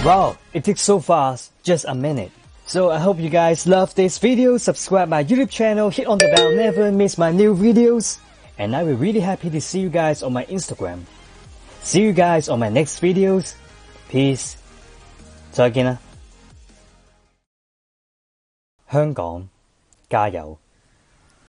Wow, it takes so fast, just a minute. So I hope you guys love this video, subscribe my YouTube channel, hit on the bell, never miss my new videos. And I will be really happy to see you guys on my Instagram. See you guys on my next videos. Peace. 再見啦。香港，加油！